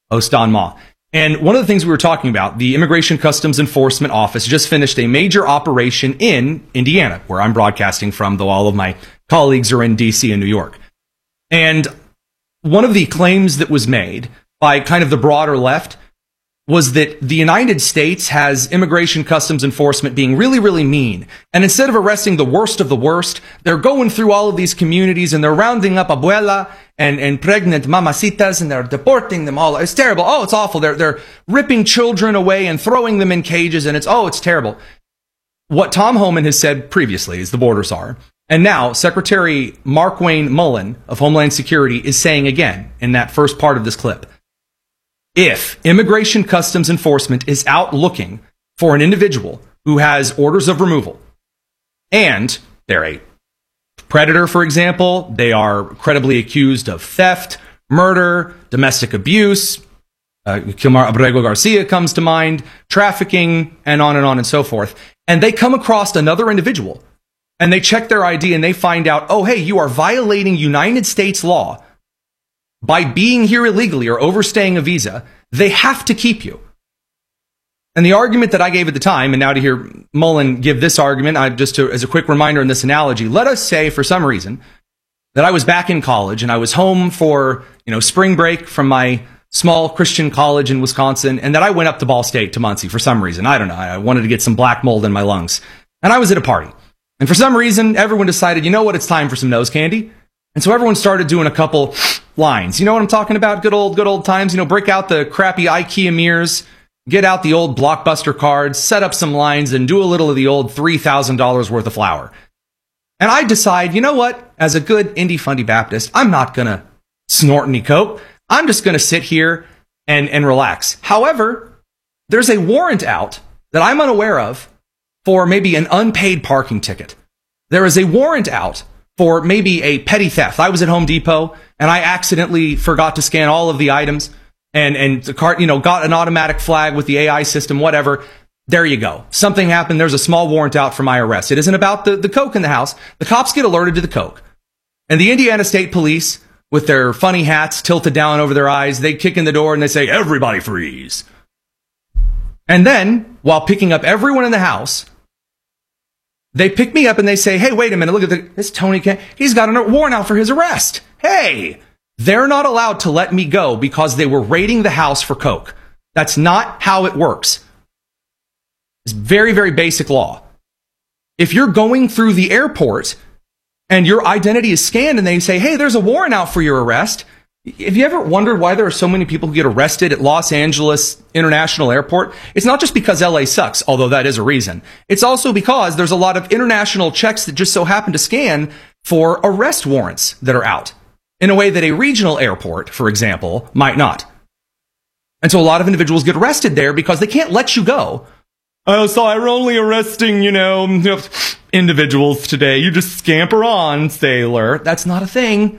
Ostan Ma. And one of the things we were talking about, the Immigration Customs Enforcement Office just finished a major operation in Indiana, where I'm broadcasting from, though all of my colleagues are in D.C. and New York. And one of the claims that was made by kind of the broader left was that the United States has immigration customs enforcement being really, really mean. And instead of arresting the worst of the worst, they're going through all of these communities and they're rounding up abuela and pregnant mamacitas and they're deporting them all. It's terrible. Oh, it's awful. They're ripping children away and throwing them in cages and it's terrible. What Tom Homan has said previously is the border czar. And now Secretary Markwayne Mullin of Homeland Security is saying again in that first part of this clip, if Immigration Customs Enforcement is out looking for an individual who has orders of removal, and they're a predator, for example, they are credibly accused of theft, murder, domestic abuse, Kilmar Abrego Garcia comes to mind, trafficking, and on and so forth, and they come across another individual, and they check their ID and they find out, oh, hey, you are violating United States law by being here illegally or overstaying a visa, they have to keep you. And the argument that I gave at the time, and now to hear Mullin give this argument, as a quick reminder in this analogy, let us say for some reason that I was back in college and I was home for, spring break from my small Christian college in Wisconsin, and that I went up to Ball State to Muncie for some reason. I don't know. I wanted to get some black mold in my lungs. And I was at a party. And for some reason, everyone decided, you know what, it's time for some nose candy. And so everyone started doing a couple lines. You know what I'm talking about? Good old times. Break out the crappy IKEA mirrors, get out the old Blockbuster cards, set up some lines, and do a little of the old $3,000 worth of flour. And I decide, you know what? As a good indie fundy Baptist, I'm not going to snort any coke. I'm just going to sit here and relax. However, there's a warrant out that I'm unaware of for maybe an unpaid parking ticket. There is a warrant out for maybe a petty theft. I was at Home Depot and I accidentally forgot to scan all of the items and the cart, got an automatic flag with the AI system, whatever. There you go. Something happened. There's a small warrant out for my arrest. It isn't about the coke in the house. The cops get alerted to the coke. And the Indiana State Police, with their funny hats tilted down over their eyes, they kick in the door and they say, everybody freeze. And then, while picking up everyone in the house, they pick me up and they say, hey, wait a minute, look at this Tony Kent. He's got a warrant out for his arrest. Hey, they're not allowed to let me go because they were raiding the house for coke. That's not how it works. It's very, very basic law. If you're going through the airport and your identity is scanned and they say, hey, there's a warrant out for your arrest, have you ever wondered why there are so many people who get arrested at Los Angeles International Airport? It's not just because LA sucks, although that is a reason. It's also because there's a lot of international checks that just so happen to scan for arrest warrants that are out in a way that a regional airport, for example, might not. And so a lot of individuals get arrested there because they can't let you go. Oh, so we're only arresting, individuals today. You just scamper on, sailor. That's not a thing.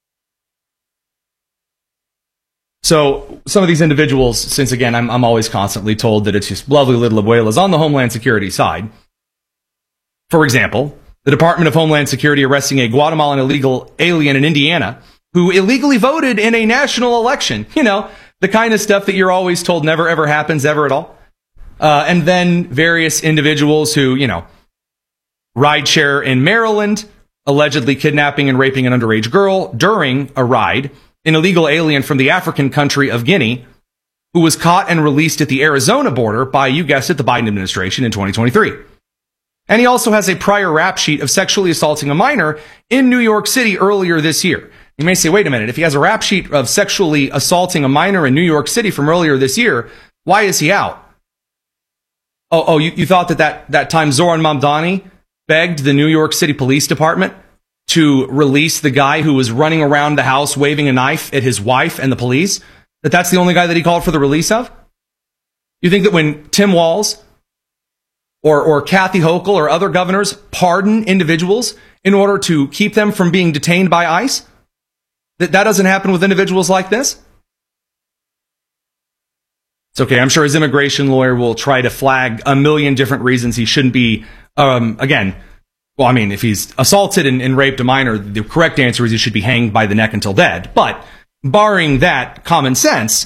So some of these individuals, since again, I'm always constantly told that it's just lovely little abuelas on the Homeland Security side. For example, the Department of Homeland Security arresting a Guatemalan illegal alien in Indiana who illegally voted in a national election. The kind of stuff that you're always told never ever happens ever at all. And then various individuals who, rideshare in Maryland, allegedly kidnapping and raping an underage girl during a ride. An illegal alien from the African country of Guinea who was caught and released at the Arizona border by, you guessed it, the Biden administration in 2023. And he also has a prior rap sheet of sexually assaulting a minor in New York City earlier this year. You may say, wait a minute, if he has a rap sheet of sexually assaulting a minor in New York City from earlier this year, why is he out? You thought that time Zoran Mamdani begged the New York City Police Department to release the guy who was running around the house waving a knife at his wife and the police, that's the only guy that he called for the release of? You think that when Tim Walz or Kathy Hochul or other governors pardon individuals in order to keep them from being detained by ICE, that doesn't happen with individuals like this? It's okay. I'm sure his immigration lawyer will try to flag a million different reasons he shouldn't be, if he's assaulted and raped a minor, the correct answer is he should be hanged by the neck until dead. But barring that common sense,